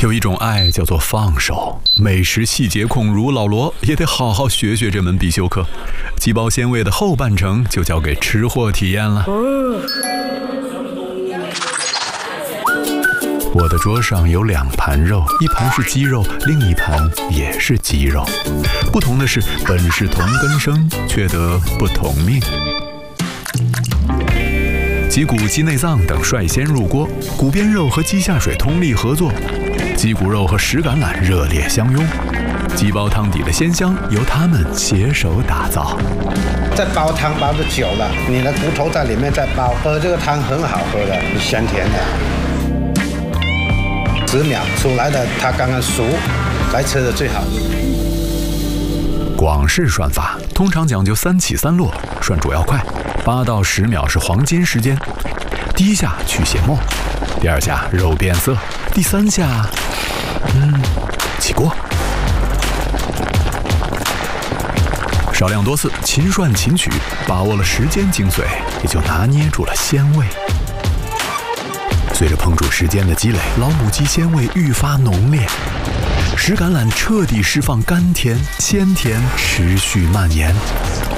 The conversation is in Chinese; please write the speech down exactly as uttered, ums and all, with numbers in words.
有一种爱叫做放手，美食细节控如老罗也得好好学学这门必修课。鸡包鲜味的后半程就交给吃货体验了。我的桌上有两盘肉，一盘是鸡肉，另一盘也是鸡肉。不同的是，本是同根生，却得不同命。鸡骨、鸡内脏等率先入锅，骨边肉和鸡下水通力合作，鸡骨肉和石橄榄热烈相拥，鸡包汤底的鲜香由他们携手打造。 在煲汤煲的久了，你的骨头在里面再煲，喝这个汤很好喝的，鲜甜的。十秒出来的，它刚刚熟，来吃的最好。 广式涮法通常讲究三起三落，涮煮要快，八到十秒是黄金时间。第一下去血沫，第二下肉变色，第三下，嗯，起锅。少量多次，勤涮勤取，把握了时间精髓，也就拿捏住了鲜味。随着烹煮时间的积累，老母鸡鲜味愈发浓烈，石橄榄彻底释放甘甜、鲜甜，持续蔓延。